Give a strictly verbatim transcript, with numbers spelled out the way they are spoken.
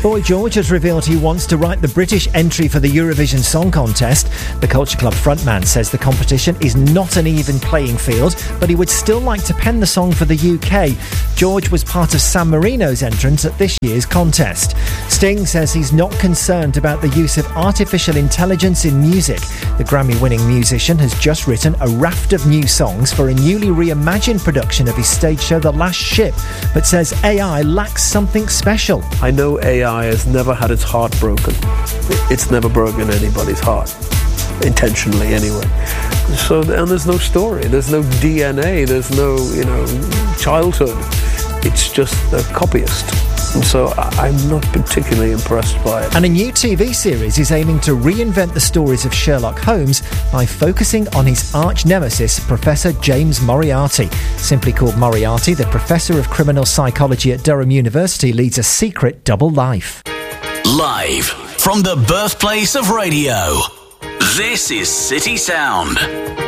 Boy George has revealed he wants to write the British entry for the Eurovision Song Contest. The Culture Club frontman says the competition is not an even playing field, but he would still like to pen the song for the U K. George was part of San Marino's entrance at this year's contest. Sting says he's not concerned about the use of artificial intelligence in music. The Grammy-winning musician has just written a raft of new songs for a newly reimagined production of his stage show The Last Ship, but says A I lacks something special. I know A I has never had its heart broken. It's never broken anybody's heart, intentionally anyway. So, and there's no story, there's no D N A, there's no, you know, childhood. It's just a copyist. And so I'm not particularly impressed by it. And a new T V series is aiming to reinvent the stories of Sherlock Holmes by focusing on his arch-nemesis, Professor James Moriarty. Simply called Moriarty, the Professor of Criminal Psychology at Durham University leads a secret double life. Live from the birthplace of radio, this is City Sound.